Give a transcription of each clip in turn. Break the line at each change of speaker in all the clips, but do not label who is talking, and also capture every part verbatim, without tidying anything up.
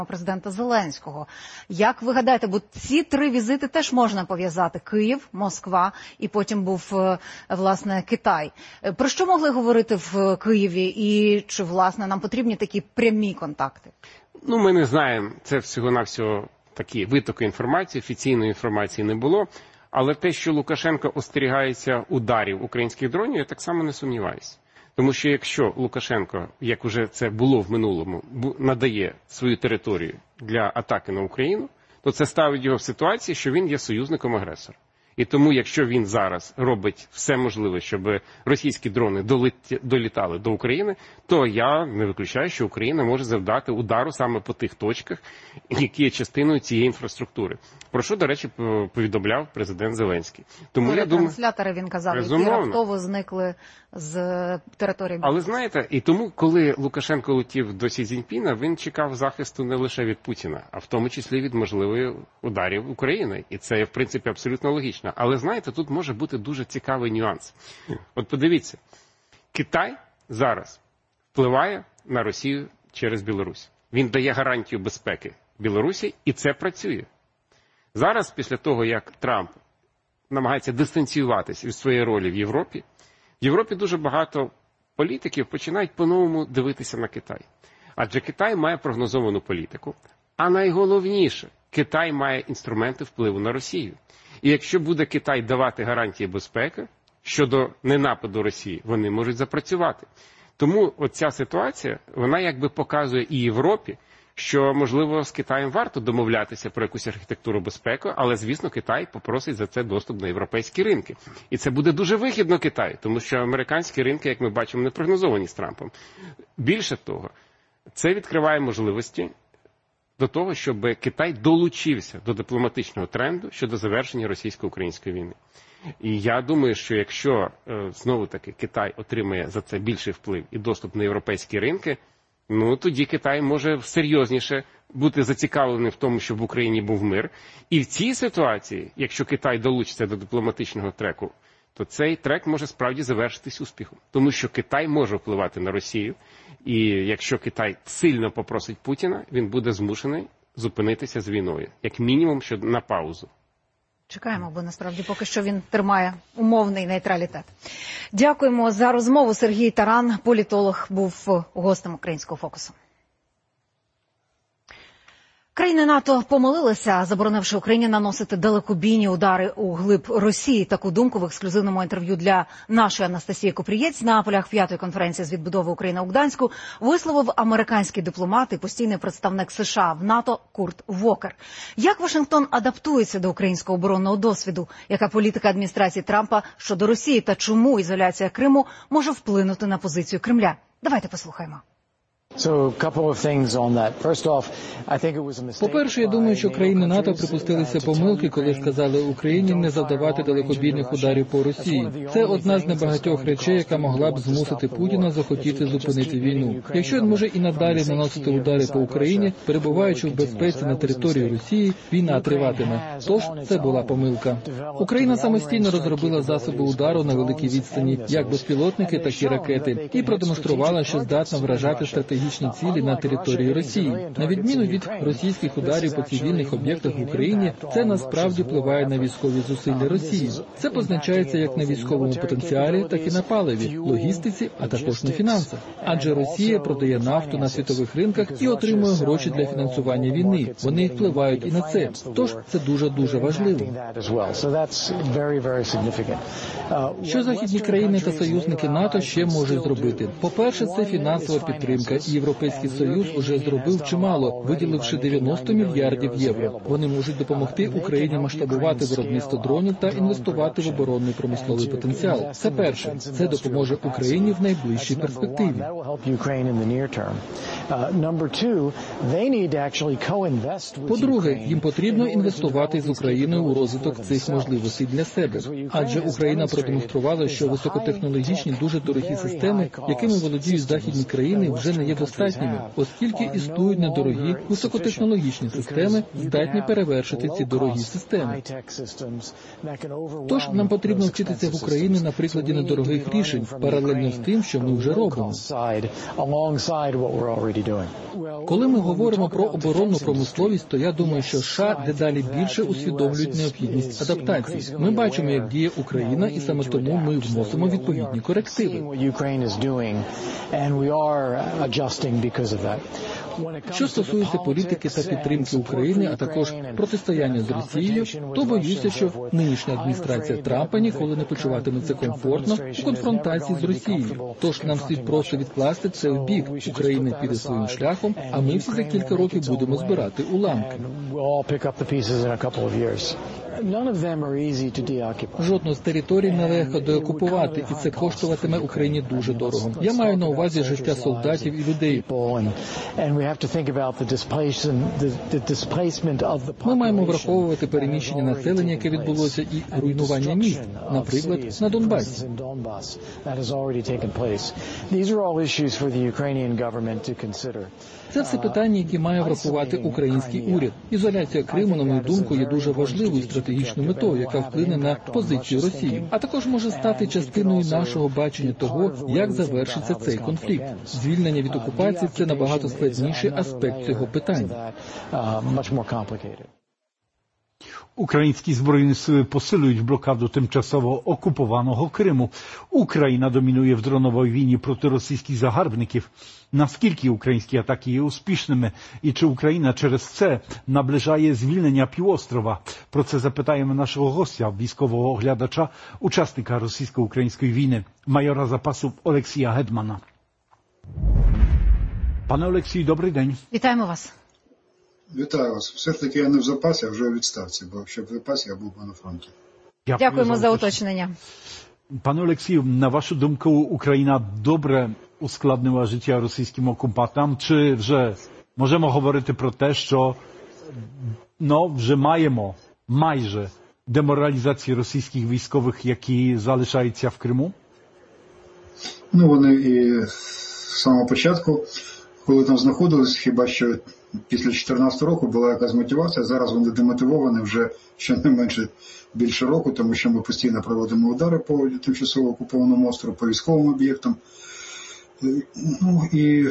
президента Зеленського. Як ви гадаєте, бо ці три візити теж можна пов'язати: Київ, Москва і потім був, власне, Китай. Про що могли говорити в Києві і чи, власне, нам потрібні такі прямі контакти?
Ну, ми не знаємо. Це всього-навсього такі витоки інформації, офіційної інформації не було. Але те, що Лукашенко остерігається ударів українських дронів, я так само не сумніваюся. Тому що якщо Лукашенко, як уже це було в минулому, надає свою територію для атаки на Україну, то це ставить його в ситуацію, що він є союзником агресора. І тому, якщо він зараз робить все можливе, щоб російські дрони долітали до України, то я не виключаю, що Україна може завдати удару саме по тих точках, які є частиною цієї інфраструктури. Про що, до речі, повідомляв президент Зеленський. Тому я думаю,
транслятори, він казав, які раптово зникли з території.
Але знаєте, і тому, коли Лукашенко летів до Сі Цзіньпіна, він чекав захисту не лише від Путіна, а в тому числі від можливих ударів України. І це, в принципі, абсолютно логічно. Але, знаєте, тут може бути дуже цікавий нюанс. От подивіться, Китай зараз впливає на Росію через Білорусь. Він дає гарантію безпеки Білорусі, і це працює. Зараз, після того, як Трамп намагається дистанціюватися від своєї ролі в Європі, в Європі дуже багато політиків починають по-новому дивитися на Китай. Адже Китай має прогнозовану політику, а найголовніше, Китай має інструменти впливу на Росію. І якщо буде Китай давати гарантії безпеки щодо ненападу Росії, вони можуть запрацювати. Тому оця ситуація, вона якби показує і Європі, що, можливо, з Китаєм варто домовлятися про якусь архітектуру безпеки, але, звісно, Китай попросить за це доступ на європейські ринки. І це буде дуже вигідно Китаю, тому що американські ринки, як ми бачимо, не прогнозовані з Трампом. Більше того, це відкриває можливості до того, щоб Китай долучився до дипломатичного тренду щодо завершення російсько-української війни. І я думаю, що якщо, знову-таки, Китай отримає за це більший вплив і доступ на європейські ринки, ну, тоді Китай може серйозніше бути зацікавлений в тому, щоб в Україні був мир. І в цій ситуації, якщо Китай долучиться до дипломатичного треку, то цей трек може справді завершитись успіхом. Тому що Китай може впливати на Росію, і якщо Китай сильно попросить Путіна, він буде змушений зупинитися з війною. Як мінімум, що на паузу.
Чекаємо, бо насправді поки що він тримає умовний нейтралітет. Дякуємо за розмову. Сергій Таран, політолог, був гостем Українського фокусу. Країни НАТО помилилися, заборонивши Україні наносити далекобійні удари у глиб Росії. Таку думку в ексклюзивному інтерв'ю для нашої Анастасії Купрієць на полях п'ятої конференції з відбудови України у Гданську висловив американський дипломат і постійний представник США в НАТО Курт Вокер. Як Вашингтон адаптується до українського оборонного досвіду? Яка політика адміністрації Трампа щодо Росії та чому ізоляція Криму може вплинути на позицію Кремля? Давайте послухаємо.
По-перше, я думаю, що країни НАТО припустилися помилки, коли сказали Україні не завдавати далекобійних ударів по Росії. Це одна з небагатьох речей, яка могла б змусити Путіна захотіти зупинити війну. Якщо він може і надалі наносити удари по Україні, перебуваючи в безпеці на території Росії, війна триватиме. Тож, це була помилка. Україна самостійно розробила засоби удару на великій відстані, як безпілотники, так і ракети, і продемонструвала, що здатна вражати стратегічні цілі на території Росії. На відміну від російських ударів по цивільних об'єктах в Україні, це насправді впливає на військові зусилля Росії. Це позначається як на військовому потенціалі, так і на паливі, логістиці, а також на фінансах. Адже Росія продає нафту на світових ринках і отримує гроші для фінансування війни. Вони впливають і на це. Тож це дуже-дуже важливо. Що західні країни та союзники НАТО ще можуть зробити? По-перше, це фінансова підтримка. І Європейський Союз уже зробив чимало, виділивши дев'яносто мільярдів євро. Вони можуть допомогти Україні масштабувати виробництво дронів та інвестувати в оборонний промисловий потенціал. Це перше. Це допоможе Україні в найближчій перспективі. По-друге, їм потрібно інвестувати з Україною у розвиток цих можливостей для себе. Адже Україна продемонструвала, що високотехнологічні, дуже дорогі системи, якими володіють західні країни, вже не є достатніми, оскільки існують недорогі високотехнологічні системи, здатні перевершити ці дорогі системи. Тож нам потрібно вчитися в Україні на прикладі недорогих рішень, паралельно з тим, що ми вже робимо. Коли ми говоримо про оборонну промисловість, то я думаю, що США дедалі більше усвідомлюють необхідність адаптації. Ми бачимо, як діє Україна, і саме тому ми вносимо відповідні корективи. Що стосується політики та підтримки України, а також протистояння з Росією, то боюся, що нинішня адміністрація Трампа ніколи не почуватиметься комфортно у конфронтації з Росією. Тож нам слід просто відкласти це в бік. Україна піде своїм шляхом, а ми всі за кілька років будемо збирати уламки. Жодну з територій нелегко деокупувати, і це коштуватиме Україні дуже дорого. Я маю на увазі життя солдатів і людей. Ми маємо враховувати переміщення населення, яке відбулося, і руйнування міст, наприклад, на Донбасі. Це все питання, які має врахувати український уряд. Ізоляція Криму, на мою думку, є дуже важливою стратегічною метою, яка вплине на позицію Росії, а також може стати частиною нашого бачення того, як завершиться цей конфлікт. Звільнення від окупації – це набагато складніший аспект цього питання.
Українські збройні сили посилюють блокаду тимчасово окупованого Криму. Україна домінує в дроновій війні проти російських загарбників. Наскільки українські атаки є успішними і чи Україна через це наближає звільнення півострова? Про це запитаємо нашого гостя, військового оглядача, учасника російсько-української війни, майора запасу Олексія Гетмана. Пане Олексію, добрий день.
Вітаємо вас.
Вітаю вас. Все-таки я не в запасі, а вже у відставці, бо якщо б в запасі, я був би на фронті.
Дякую Дякуємо за уточнення.
Пане Олексію, на вашу думку, Україна добре ускладнила життя російським окупантам, чи вже можемо говорити про те, що ну, вже маємо майже деморалізацію російських військових, які залишаються в Криму?
Ну, вони і з самого початку, коли там знаходились, хіба що після дві тисячі чотирнадцятого року була якась мотивація, зараз вони демотивовані вже щонайменше більше року, тому що ми постійно проводимо удари по тимчасово окупованому острову, по військовим об'єктам. Ну і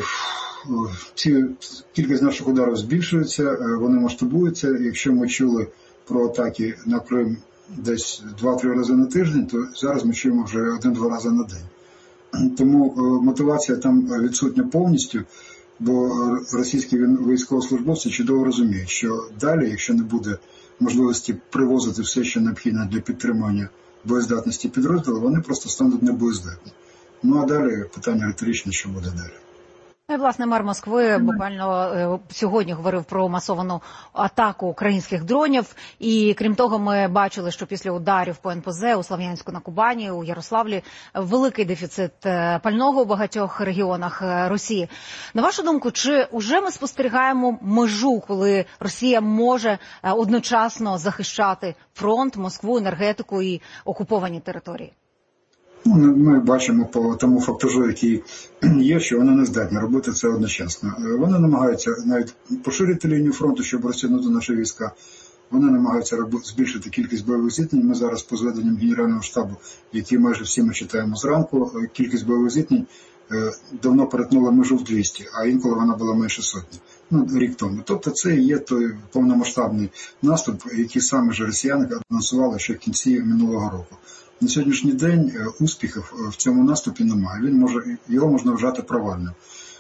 ці кількість наших ударів збільшується, вони масштабуються. Якщо ми чули про атаки на Крим десь два-три рази на тиждень, то зараз ми чуємо вже один-два рази на день. Тому мотивація там відсутня повністю, бо російські військовослужбовці чудово розуміють, що далі, якщо не буде можливості привозити все, що необхідно для підтримання боєздатності підрозділу, вони просто стануть небоєздатні. Ну а далі питання риторичне, що буде далі.
Ну, і, власне, мер Москви буквально сьогодні говорив про масовану атаку українських дронів. І, крім того, ми бачили, що після ударів по ен пе зет у Слов'янську на Кубані, у Ярославлі, великий дефіцит пального у багатьох регіонах Росії. На вашу думку, чи вже ми спостерігаємо межу, коли Росія може одночасно захищати фронт, Москву, енергетику і окуповані території?
Ну, ми бачимо по тому фактажу, який є, що вони не здатні робити це одночасно. Вони намагаються навіть поширити лінію фронту, щоб розтягнути наші війська. Вони намагаються збільшити кількість бойових зіткнень. Ми зараз по зведенням Генерального штабу, які майже всі ми читаємо зранку, кількість бойових зіткнень давно перетнула межу в двісті, а інколи вона була менше сотні. Ну, рік тому. Тобто це і є той повномасштабний наступ, який саме ж росіяни анонсували ще в кінці минулого року. На сьогоднішній день успіхів в цьому наступі немає. Він може, його можна вважати провальним.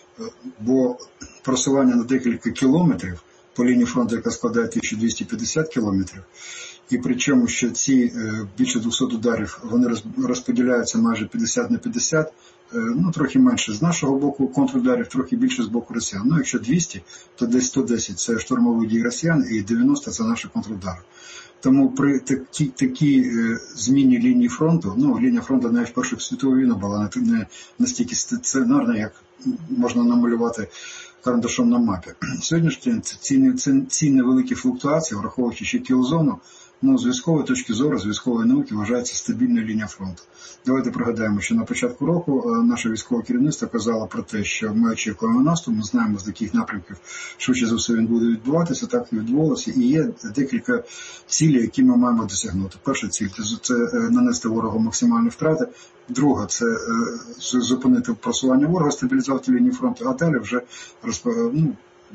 Бо просування на декілька кілометрів по лінії фронту, яка складає тисячу двісті п'ятдесят кілометрів, і причому, що ці більше двохсот ударів, вони розподіляються майже п'ятдесят на п'ятдесят, ну, трохи менше з нашого боку контрударів, трохи більше з боку росіян. Ну, якщо двісті, то десь сто десять – це штурмові дії росіян, і дев'яносто – це наші контрудари. Тому при такій такі, зміні лінії фронту, ну, лінія фронту навіть в Першу світову війну була не настільки стаціонарна, як можна намалювати карандашом на мапі. Сьогоднішні ці, ці, ці невеликі флуктуації, враховуючи ще кілзону, ну, з військової точки зору, з військової науки вважається стабільна лінія фронту. Давайте пригадаємо, що на початку року наше військове керівництво казало про те, що ми очікуємо наступ, ми знаємо, з яких напрямків швидше за все він буде відбуватися, так і відбувалося, і є декілька цілей, які ми маємо досягнути. Перша ціль – це нанести ворогу максимальні втрати, друга – це зупинити просування ворога, стабілізувати лінію фронту, а далі вже ну,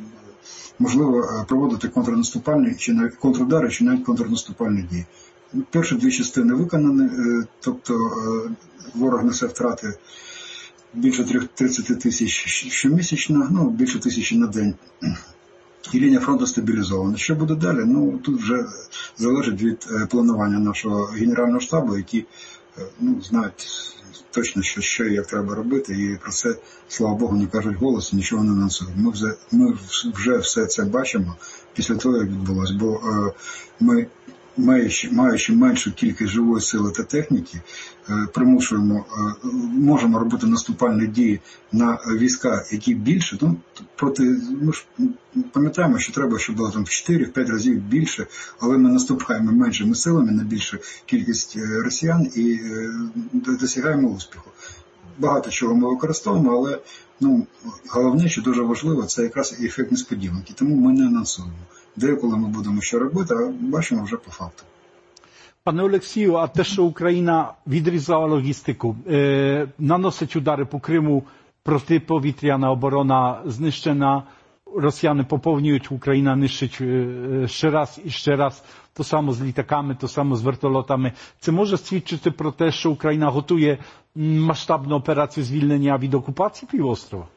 можливо проводити контрнаступальні, чи навіть контрудари, чи навіть контрнаступальні дії. Перші дві частини виконані, тобто ворог несе втрати більше тридцять тисяч щомісячно, ну, більше тисячі на день. І лінія фронту стабілізована. Що буде далі? Ну, тут вже залежить від планування нашого Генерального штабу, які ну, знають точно, що, що і як треба робити, і про це, слава Богу, не кажуть голосу, нічого не анонсують. Ми вже, ми вже все це бачимо після того, як відбулося, бо е, ми, маючи, маючи меншу кількість живої сили та техніки, е, примушуємо, е, можемо робити наступальні дії на війська, які більше, ну, проти, ми ж пам'ятаємо, що треба, щоб було там в чотири-п'ять разів більше, але ми наступаємо меншими силами на більшу кількість росіян і е, досягаємо успіху. Багато чого ми використовуємо, але ну, головне, що дуже важливо, це якраз ефект несподіванки. Тому ми не анонсуємо. Деколи ми будемо що робити, а бачимо вже по факту.
Пане Олексію, а те, що Україна відрізала логістику, е, наносить удари по Криму, протиповітряна оборона знищена, росіяни поповнюють, Україна нищить е, ще раз і ще раз, то само з літаками, то само з вертольотами. Це може свідчити про те, що Україна готує масштабну операцію звільнення від окупації півострова?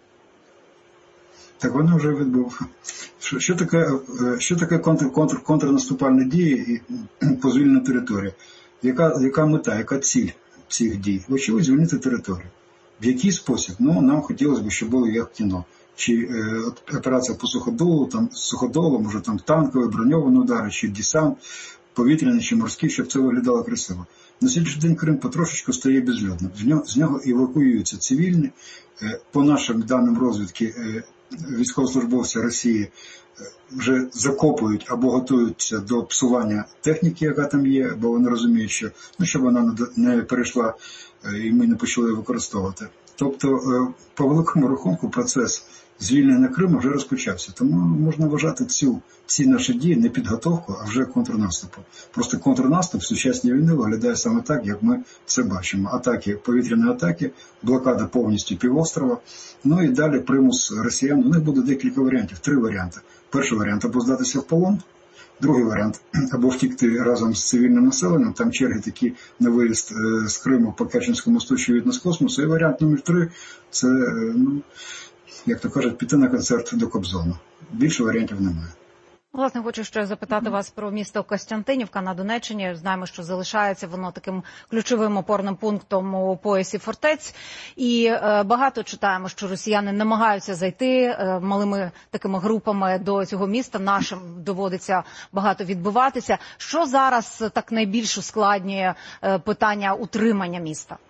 Так вона вже відбув. Що, що таке, що таке контр, контр, контрнаступальні дії по звільненню території? Яка, яка мета, яка ціль цих дій? Вочевидь, звільнити територію. В який спосіб? Ну, нам хотілося б, щоб було як кіно. Чи е, операція по суходолу, там суходолу, може там танкові, броньовані удари, чи десант, повітряний, чи морський, щоб це виглядало красиво. На сьогоднішній день Крим потрошечку стає безлюдним. З нього, з нього евакуюються цивільні. Е, по нашим даним розвідки, е, військовослужбовці Росії вже закопують або готуються до псування техніки, яка там є, бо вони розуміють, що ну, щоб вона не перейшла і ми не почали використовувати. Тобто, по великому рахунку, процес звільнення Криму вже розпочався. Тому можна вважати цю, ці наші дії не підготовку, а вже контрнаступу. Просто контрнаступ в сучасній війні виглядає саме так, як ми це бачимо. Атаки, повітряні атаки, блокада повністю півострова. Ну і далі примус росіян. У них буде декілька варіантів, три варіанти. Перший варіант – або здатися в полон. Другий варіант – або втікти разом з цивільним населенням, там черги такі на виїзд з Криму по Керченському мосту, що від нас космосу. І варіант номер три – це, ну, як то кажуть, піти на концерт до Кобзона. Більше варіантів немає.
Власне, хочу ще запитати вас про місто Костянтинівка на Донеччині. Знаємо, що залишається воно таким ключовим опорним пунктом у поясі фортець. І е, багато читаємо, що росіяни намагаються зайти е, малими такими групами до цього міста. Нашим доводиться багато відбиватися. Що зараз так найбільш ускладнює е, питання утримання міста?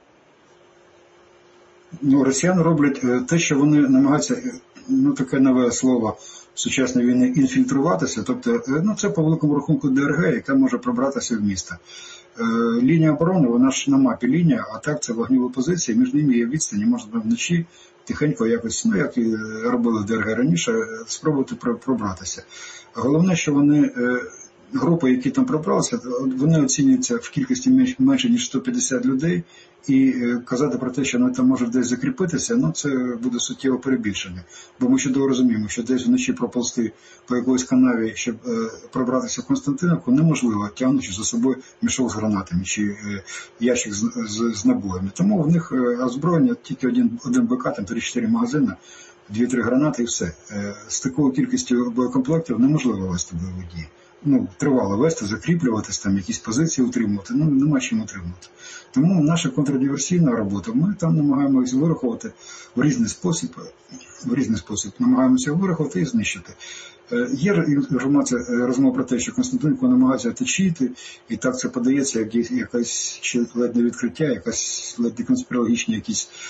Ну, росіяни роблять те, що вони намагаються, ну, таке нове слово сучасної війни, інфільтруватися, тобто, ну, це по великому рахунку ДРГ, яка може пробратися в місто. Е, лінія оборони, вона ж на мапі лінія, а так це вогневі позиції, між ними є відстані, можна вночі тихенько якось, ну, як і робили в ДРГ раніше, спробувати пробратися. Головне, що вони, е, групи, які там пробралися, вони оцінюються в кількості менше, ніж сто п'ятдесят людей, і казати про те, що вони там можуть десь закріпитися, ну це буде суттєво перебільшення. Бо ми чудово розуміємо, що десь вночі проползти по якоїсь канаві, щоб е, пробратися в Константиновку, неможливо, тягнучи за собою мішок з гранатами чи е, ящик з, з, з набоями. Тому в них е, озброєння тільки один, один БК, там три-чотири магазини, дві-три гранати і все. Е, з такою кількістю боєкомплектів неможливо вести бойові дії. Ну, тривало вести, закріплюватись, там якісь позиції утримувати, ну, нема чим утримувати. Тому наша контрдиверсійна робота, ми там намагаємося вирахувати в різний спосіб, в різний спосіб намагаємося вирахувати і знищити. Є інформація, розмова про те, що Константинівку намагаються оточити, і так це подається як якась ледь не відкриття, якась ледь не конспірологічні якісь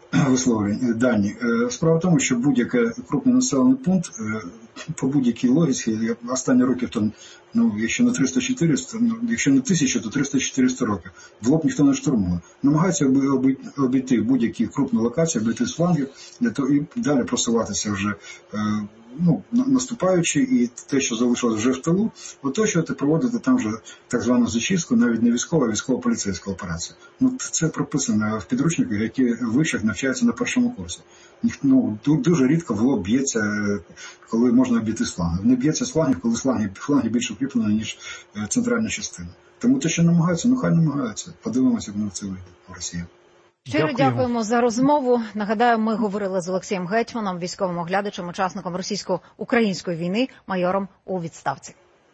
висловлень, дані. Справа в тому, що будь-який крупний населений пункт по будь-якій логіці, останні роки, то, ну, якщо не триста-чотириста, ну, якщо не тисяча, то триста-чотириста років. В лоб ніхто не штурмує. Намагаються обійти будь-які крупні локації, обійти з флангів, для того і далі просуватися вже, ну, наступаючи, і те, що залишилось вже в тилу, оточувати, проводити там вже так звану зачистку, навіть не військова, а військово-поліцейська операція. Ну, це прописано в підручниках, які в вишах навчаються на першому курсі. Ну, дуже рідко в лоб б'ється, коли можна обійти з флангів. Не б'ється з флангів, коли фланги, фланги більше укріплені, ніж центральна частина. Тому те, що намагаються, ну хай намагаються. Подивимося, як на це вийде в Росії.
Щиро дякуємо. дякуємо за розмову. Нагадаю, ми говорили з Олексієм Гетьманом, військовим оглядачем, учасником російсько-української війни, майором у відставці.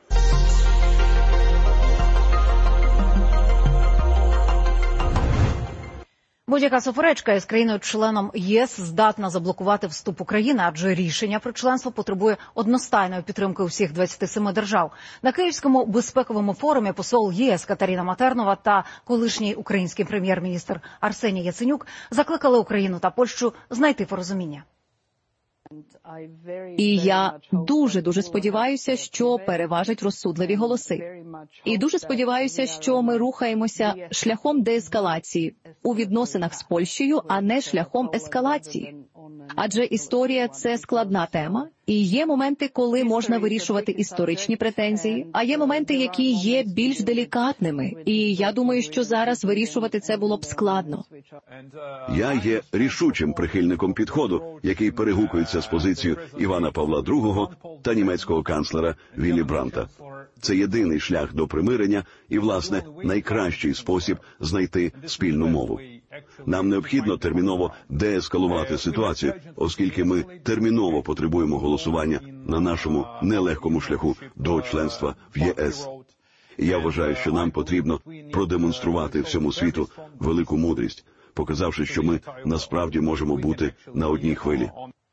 Будь-яка суперечка із країною-членом ЄС здатна заблокувати вступ України, адже рішення про членство потребує одностайної підтримки усіх двадцяти семи держав. На Київському безпековому форумі посол ЄС Катерина Матернова та колишній український прем'єр-міністр Арсеній Яценюк закликали Україну та Польщу знайти порозуміння.
І я дуже-дуже сподіваюся, що переважать розсудливі голоси. І дуже сподіваюся, що ми рухаємося шляхом деескалації у відносинах з Польщею, а не шляхом ескалації. Адже історія – це складна тема, і є моменти, коли можна вирішувати історичні претензії, а є моменти, які є більш делікатними. І я думаю, що зараз вирішувати це було б складно.
Я є рішучим прихильником підходу, який перегукується з позицією Івана Павла другого та німецького канцлера Віллі Брандта. Це єдиний шлях до примирення і, власне, найкращий спосіб знайти спільну мову. Нам необхідно терміново деескалувати ситуацію, оскільки ми терміново потребуємо голосування на нашому нелегкому шляху до членства в ЄС. І я вважаю, що нам потрібно продемонструвати всьому світу велику мудрість, показавши, що ми насправді можемо бути на одній хвилі.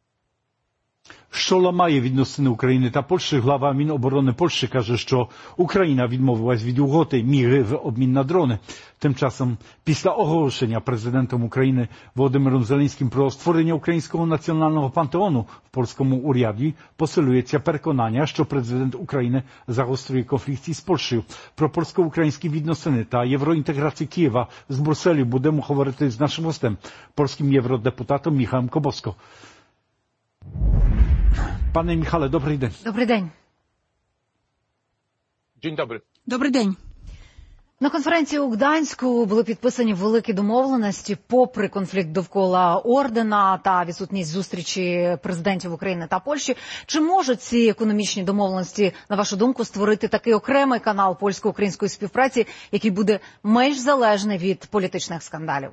Що ламає відносини України та Польщі, глава Міноборони Польщі каже, що Україна відмовилась від угоди міри в обмін на дрони. Тим часом, після оголошення президентом України Володимиром Зеленським про створення українського національного пантеону в польському уряді, посилюється переконання, що президент України загострює конфлікт із Польщею. Про польсько-українські відносини та євроінтеграцію Києва з Брюсселю будемо говорити з нашим гостем, польським євродепутатом Міхałem Kobosko. Panie Michale, dobry dzień.
Добрий день.
Dzień dobry.
Добрий день. На конференції у Гданську були підписані великі домовленості попри конфлікт довкола ордена та відсутність зустрічі президентів України та Польщі. Чи можуть ці економічні домовленості, на вашу думку, створити такий окремий канал польсько-української співпраці, який буде менш залежний від політичних скандалів?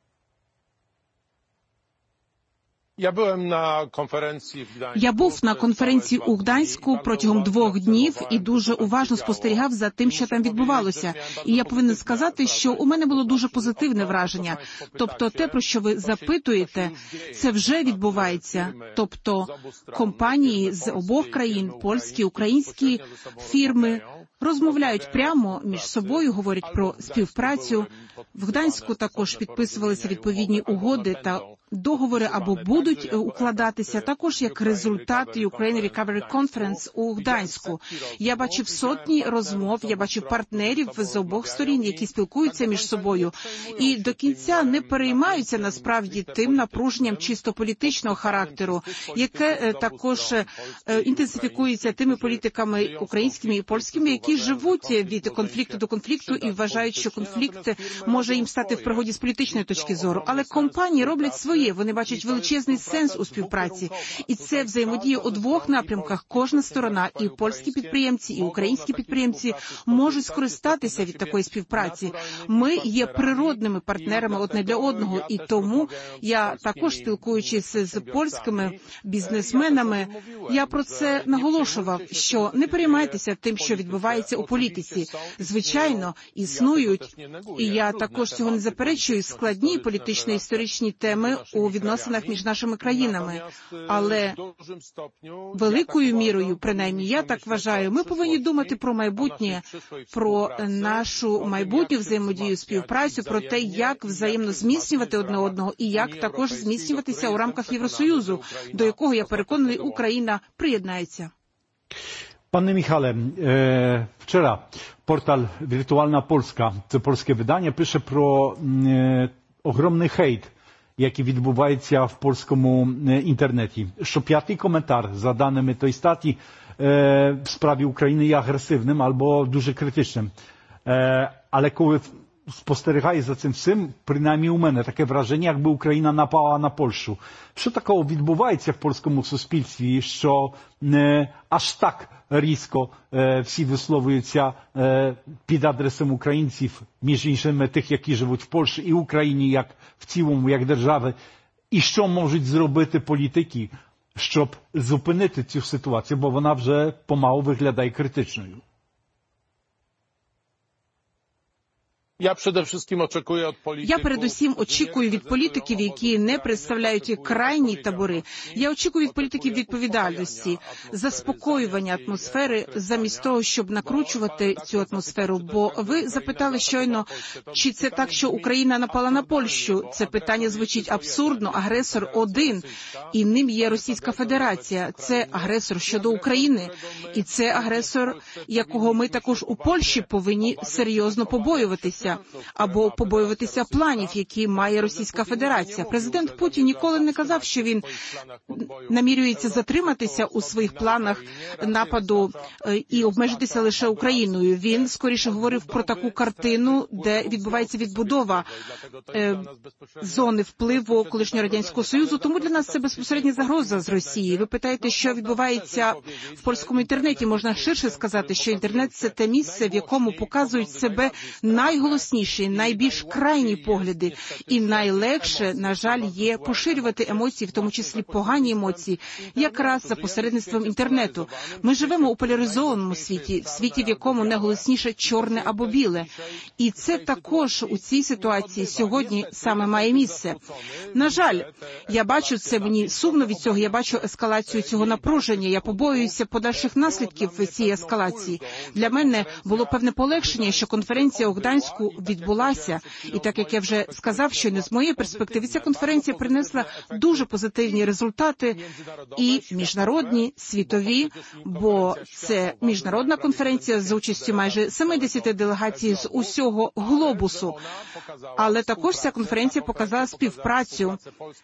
Я був на конференції в Гданську.
Я був на конференції у Гданську протягом двох днів і дуже уважно спостерігав за тим, що там відбувалося. І я повинен сказати, що у мене було дуже позитивне враження. Тобто те, про що ви запитуєте, це вже відбувається. Тобто компанії з обох країн, польські, українські фірми, розмовляють прямо між собою, говорять про співпрацю. В Гданську також підписувалися відповідні угоди та договори або будуть укладатися, також як результат Ukraine Recovery Conference у Гданську. Я бачив сотні розмов, я бачив партнерів з обох сторін, які спілкуються між собою. І до кінця не переймаються насправді тим напруженням чисто політичного характеру, яке також інтенсифікується тими політиками українськими і польськими, які живуть від конфлікту до конфлікту і вважають, що конфлікт може їм стати в пригоді з політичної точки зору. Але компанії роблять своє, вони бачать величезний сенс у співпраці. І це взаємодія у двох напрямках. Кожна сторона, і польські підприємці, і українські підприємці можуть скористатися від такої співпраці. Ми є природними партнерами одне для одного, і тому я також, спілкуючись з польськими бізнесменами, я про це наголошував, що не переймайтеся тим, що відбувається у політиці. Звичайно, існують, і я також цього не заперечую, складні політично-історичні теми у відносинах між нашими країнами. Але великою мірою, принаймні я так вважаю, ми повинні думати про майбутнє, про нашу майбутню взаємодію, співпрацю, про те, як взаємно зміцнювати одне одного і як також зміцнюватися у рамках Євросоюзу, до якого, я переконаний, Україна приєднається.
Panie Michale, e, wczoraj portal Wirtualna Polska, це польське видання, пише про e, ogromny hejt, який відбувається в польському e, інтернеті. Щоп'ятий коментар, за даними тої статті, e, в справі України є агресивним або дуже критичним. E, але коли спостерігає за цим всім, принаймні у мене таке враження, якби Україна напала на Польщу. Що такого відбувається в польському суспільстві, що не аж так різко е, всі висловлюються е, під адресом українців, між іншими тих, які живуть в Польщі і Україні, як в цілому, як держави, і що можуть зробити політики, щоб зупинити цю ситуацію, бо вона вже помалу виглядає критичною.
Я передусім очікую від політиків.
Я передусім очікую від політиків, які не представляють крайні табори. Я очікую від політиків відповідальності, заспокоювання атмосфери, замість того, щоб накручувати цю атмосферу. Бо ви запитали щойно, чи це так, що Україна напала на Польщу. Це питання звучить абсурдно. Агресор один, і ним є Російська Федерація. Це агресор щодо України. І це агресор, якого ми також у Польщі повинні серйозно побоюватися. Або побоюватися планів, які має Російська Федерація. Президент Путін ніколи не казав, що він намірюється затриматися у своїх планах нападу і обмежитися лише Україною. Він скоріше говорив про таку картину, де відбувається відбудова е, зони впливу колишнього Радянського Союзу. Тому для нас це безпосередня загроза з Росії. Ви питаєте, що відбувається в польському інтернеті. Можна ширше сказати, що інтернет – це те місце, в якому показують себе найголовніші Найголосніші, найбільш крайні погляди, і найлегше, на жаль, є поширювати емоції, в тому числі погані емоції, якраз за посередництвом інтернету. Ми живемо у поляризованому світі, в світі, в якому найголосніше чорне або біле. І це також у цій ситуації сьогодні саме має місце. На жаль, я бачу це, мені сумно від цього, я бачу ескалацію цього напруження, я побоююся подальших наслідків цієї ескалації. Для мене було певне полегшення, що конференція у Гданську відбулася. І так, як я вже сказав, що не з моєї перспективи, ця конференція принесла дуже позитивні результати і міжнародні, світові, бо це міжнародна конференція з участю майже сімдесят делегацій з усього глобусу. Але також ця конференція показала співпрацю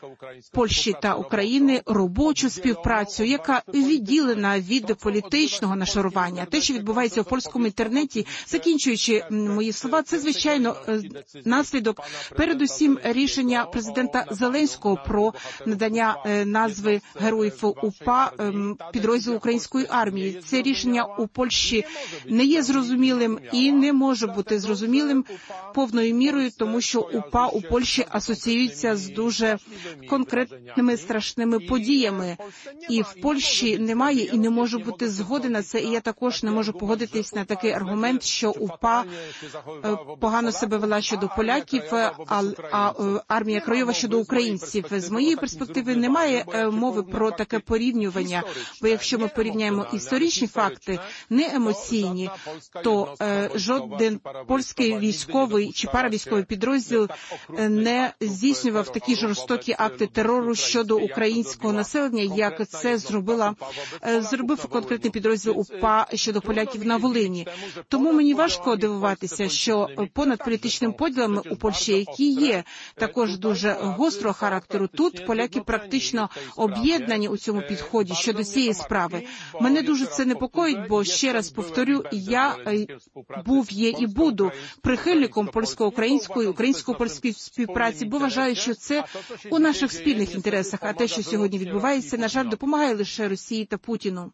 Польщі та України, робочу співпрацю, яка відділена від політичного нашарування. Те, що відбувається в польському інтернеті, закінчуючи мої слова, це, звичайно, наслідок, передусім, рішення президента Зеленського про надання назви Героїв УПА підрозділу української армії. Це рішення у Польщі не є зрозумілим і не може бути зрозумілим повною мірою, тому що УПА у Польщі асоціюється з дуже конкретними страшними подіями. І в Польщі немає і не може бути згоди на це, і я також не можу погодитись на такий аргумент, що УПА погано себе вела щодо поляків, а, а армія Краєва щодо українців. З моєї перспективи немає мови про таке порівнювання, бо якщо ми порівняємо історичні факти, не емоційні, то е, жоден польський військовий чи паравійськовий підрозділ не здійснював такі жорстокі акти терору щодо українського населення, як це зробила, е, зробив конкретний підрозділ УПА щодо поляків на Волині. Тому мені важко дивуватися, що понад політичним поділами у Польщі, які є також дуже гострого характеру, тут поляки практично об'єднані у цьому підході щодо цієї справи. Мене дуже це непокоїть, бо, ще раз повторю, я був, є і буду прихильником польсько-української, українсько-польської співпраці, бо вважаю, що це у наших спільних інтересах, а те, що сьогодні відбувається, на жаль, допомагає лише Росії та Путіну.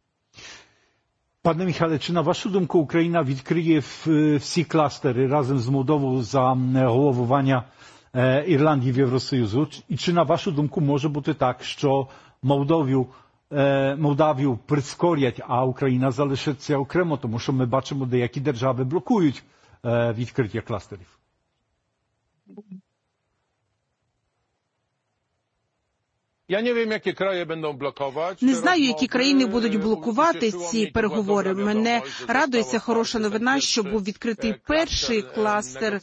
Panie Michale, czy na waszą думку Ukraina відкриє всі кластери разом з Молдовою за головування Ірландії в Євросоюзу? І чи на вашу думку може бути так, що Молдовію, Молдавію прискорять, а Україна залишиться окремо, тому що ми бачимо, деякі держави блокують відкриття кластерів?
Не знаю, які країни будуть блокувати ці переговори. Мене радується хороша новина, що був відкритий перший кластер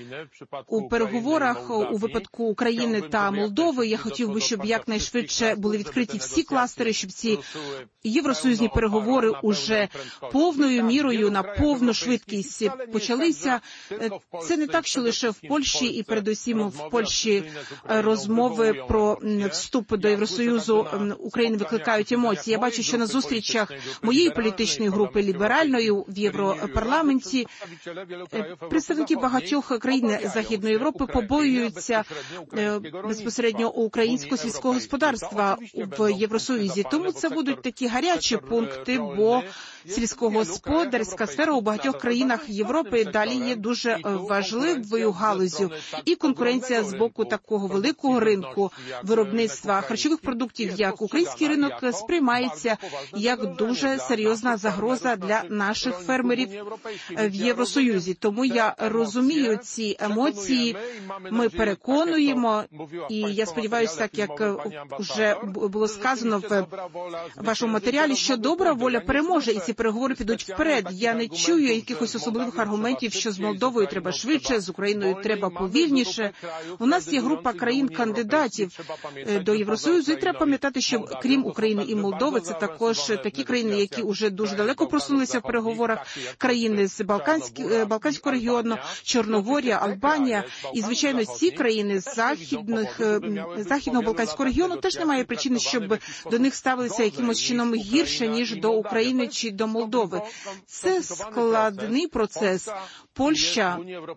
у переговорах у випадку України та Молдови. Я хотів би, щоб якнайшвидше були відкриті всі кластери, щоб ці євросоюзні переговори уже повною мірою на повну швидкість почалися. Це не так, що лише в Польщі і передусім в Польщі розмови про вступ до Євросоюзу України викликають емоції. Я бачу, що на зустрічах моєї політичної групи ліберальної в Європарламенті представники багатьох країн Західної Європи побоюються безпосередньо українського сільського господарства в Євросоюзі. Тому це будуть такі гарячі пункти, бо сільськогосподарська сфера у багатьох країнах Європи далі є дуже важливою галуззю. І конкуренція з боку такого великого ринку виробництва харчових продуктів, як український ринок, сприймається як дуже серйозна загроза для наших фермерів в Євросоюзі. Тому я розумію ці емоції, ми переконуємо, і я сподіваюся, так як вже було сказано в вашому матеріалі, що добра воля переможе, і ці переговори підуть вперед. Я не чую якихось особливих аргументів, що з Молдовою треба швидше, з Україною треба повільніше. У нас є група країн-кандидатів до Євросоюзу, і треба пам'ятати, що крім України і Молдови, це також такі країни, які вже дуже далеко просунулися в переговорах, країни з Балканського регіону, Чорногорія, Албанія, і, звичайно, ці країни з західних, західного Балканського регіону теж немає причини, щоб до них ставилися якимось чином гірше, ніж до України чи до Молдови. Це складний процес. Польща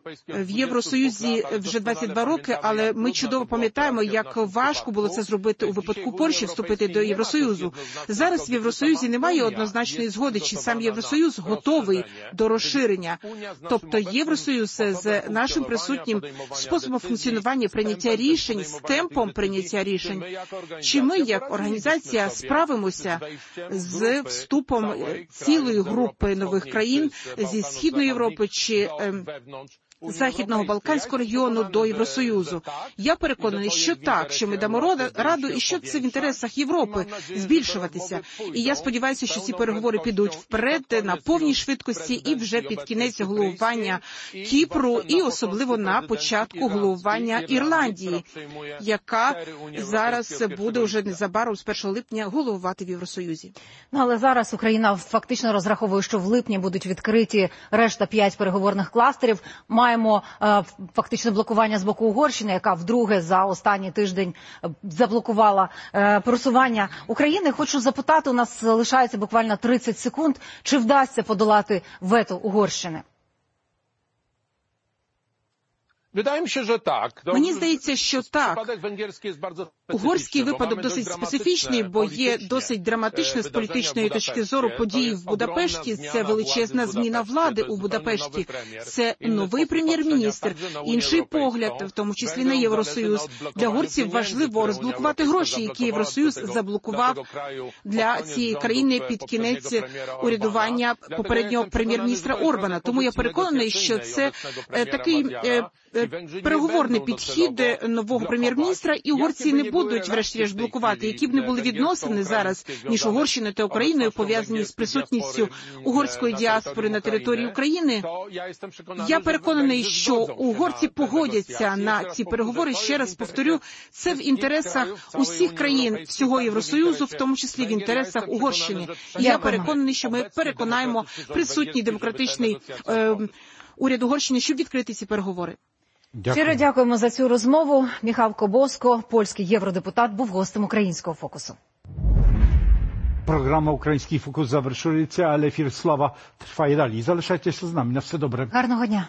в Євросоюзі вже двадцять два роки, але ми чудово пам'ятаємо, як важко було це зробити у випадку Польщі, вступити до Євросоюзу. Зараз в Євросоюзі немає однозначної згоди, чи сам Євросоюз готовий до розширення. Тобто Євросоюз з нашим присутнім способом функціонування, прийняття рішень, з темпом прийняття рішень, чи ми, як організація, справимося з вступом цілої групи нових країн зі Східної Європи чи Західного Балканського регіону до Євросоюзу. Я переконаний, що так, що ми дамо раду і що це в інтересах Європи збільшуватися. І я сподіваюся, що ці переговори підуть вперед на повній швидкості і вже під кінець головування Кіпру і особливо на початку головування Ірландії, яка зараз буде вже незабаром з першого липня головувати в Євросоюзі.
Ну, але зараз Україна фактично розраховує, що в липні будуть відкриті решта п'ять переговорних кластерів. Маємо е, фактично блокування з боку Угорщини, яка вдруге за останній тиждень заблокувала е, просування України. Хочу запитати, у нас залишається буквально тридцять секунд, чи вдасться подолати вето Угорщини?
Мені здається, що так. Угорський випадок досить специфічний, бо є досить драматичне з політичної точки зору події в Будапешті. Це величезна зміна влади у Будапешті. Це новий прем'єр-міністр, інший погляд, в тому числі на Євросоюз. Для угорців важливо розблокувати гроші, які Євросоюз заблокував для цієї країни під кінець урядування попереднього прем'єр-міністра Орбана. Тому я переконаний, що це такий переговорний підхід нового прем'єр-міністра, і угорці не будуть врешті-решт блокувати, які б не були відносини зараз між Угорщиною та Україною, пов'язані з присутністю угорської діаспори на території України. Я переконаний, що угорці погодяться на ці переговори. Ще раз повторю, це в інтересах усіх країн всього Євросоюзу, в тому числі в інтересах Угорщини. Я переконаний, що ми переконаємо присутній демократичний е, уряд Угорщини, щоб відкрити ці переговори.
Дякую. Щиро дякуємо за цю розмову. Міхал Кобоско, польський євродепутат, був гостем Українського фокусу.
Програма «Український фокус» завершується, але ефір «Слава» триває далі. Залишайтеся з нами. На все добре.
Гарного дня.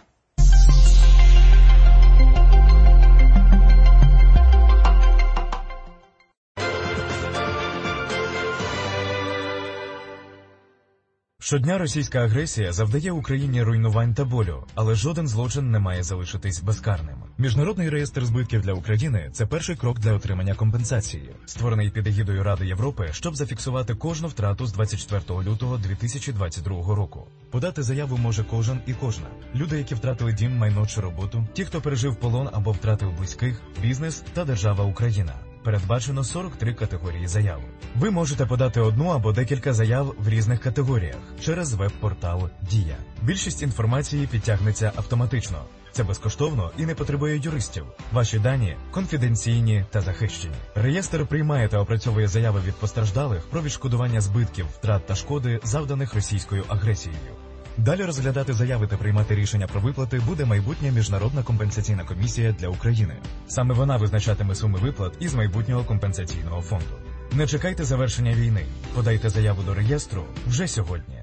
Щодня російська агресія завдає Україні руйнувань та болю, але жоден злочин не має залишитись безкарним. Міжнародний реєстр збитків для України – це перший крок для отримання компенсації, створений під егідою Ради Європи, щоб зафіксувати кожну втрату з двадцять четвертого лютого дві тисячі двадцять другого року. Подати заяву може кожен і кожна. Люди, які втратили дім, майно чи роботу, ті, хто пережив полон або втратив близьких, бізнес та держава Україна. передбачено сорок три категорії заяв. Ви можете подати одну або декілька заяв в різних категоріях через веб-портал «Дія». Більшість інформації підтягнеться автоматично. Це безкоштовно і не потребує юристів. Ваші дані конфіденційні та захищені. Реєстр приймає та опрацьовує заяви від постраждалих про відшкодування збитків, втрат та шкоди, завданих російською агресією. Далі розглядати заяви та приймати рішення про виплати буде майбутня Міжнародна компенсаційна комісія для України. Саме вона визначатиме суми виплат із майбутнього компенсаційного фонду. Не чекайте завершення війни. Подайте заяву до реєстру вже сьогодні.